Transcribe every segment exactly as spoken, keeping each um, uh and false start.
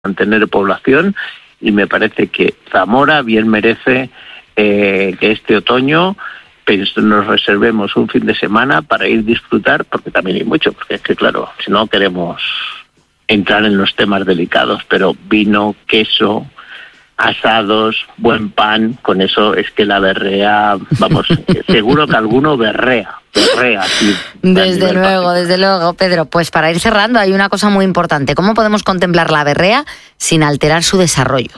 mantener población, y me parece que Zamora bien merece eh, que este otoño pues, nos reservemos un fin de semana para ir a disfrutar, porque también hay mucho, porque es que claro, si no queremos entrar en los temas delicados, pero vino, queso, asados, buen pan, con eso es que la berrea, vamos, seguro que alguno berrea, berrea. Sí, desde luego, particular. desde luego, Pedro. Pues para ir cerrando hay una cosa muy importante. ¿Cómo podemos contemplar la berrea sin alterar su desarrollo?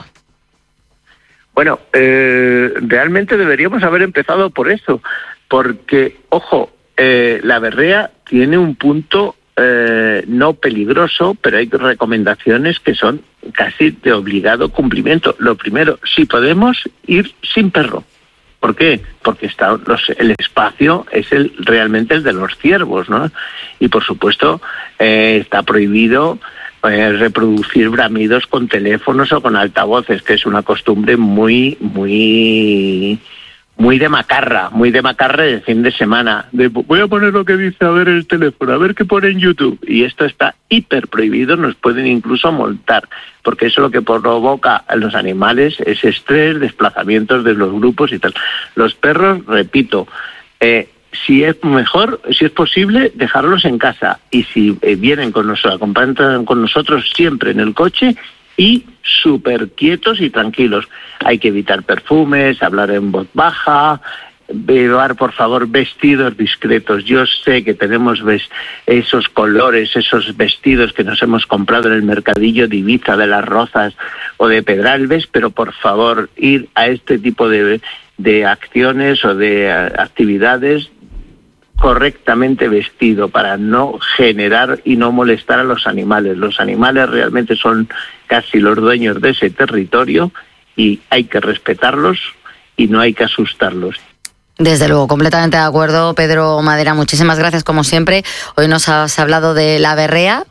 Bueno, eh, realmente deberíamos haber empezado por eso, porque, ojo, eh, la berrea tiene un punto eh, no peligroso, pero hay recomendaciones que son casi de obligado cumplimiento. Lo primero, si podemos ir sin perro. ¿Por qué? Porque está los, el espacio es el realmente el de los ciervos, ¿no? Y por supuesto eh, está prohibido eh, reproducir bramidos con teléfonos o con altavoces, que es una costumbre muy, muy, muy de macarra, muy de macarra de fin de semana. De, voy a poner lo que dice a ver el teléfono, a ver qué pone en YouTube. Y esto está hiper prohibido, nos pueden incluso multar, porque eso lo que provoca a los animales es estrés, desplazamientos de los grupos y tal. Los perros, repito, eh, si es mejor, si es posible, dejarlos en casa. Y si eh, vienen con nosotros, acompañan con nosotros siempre en el coche, y súper quietos y tranquilos. Hay que evitar perfumes, hablar en voz baja, llevar, por favor, vestidos discretos. Yo sé que tenemos ves- esos colores, esos vestidos que nos hemos comprado en el mercadillo de Ibiza, de Las Rozas o de Pedralbes, pero por favor, ir a este tipo de, de acciones o de uh, actividades correctamente vestido para no generar y no molestar a los animales. Los animales realmente son casi los dueños de ese territorio y hay que respetarlos y no hay que asustarlos. Desde luego, completamente de acuerdo, Pedro Madera. Muchísimas gracias, como siempre. Hoy nos has hablado de la berrea,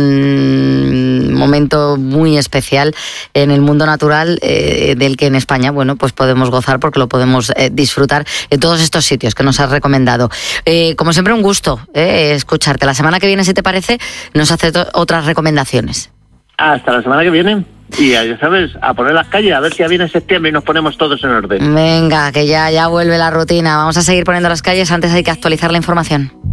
un momento muy especial en el mundo natural eh, del que en España, bueno, pues podemos gozar porque lo podemos eh, disfrutar en todos estos sitios que nos has recomendado. Eh, como siempre, un gusto eh, escucharte. La semana que viene, si te parece, nos haces to- otras recomendaciones. Hasta la semana que viene. Y ya sabes, a poner las calles, a ver si ya viene septiembre y nos ponemos todos en orden. Venga, que ya, ya vuelve la rutina. Vamos a seguir poniendo las calles, antes hay que actualizar la información.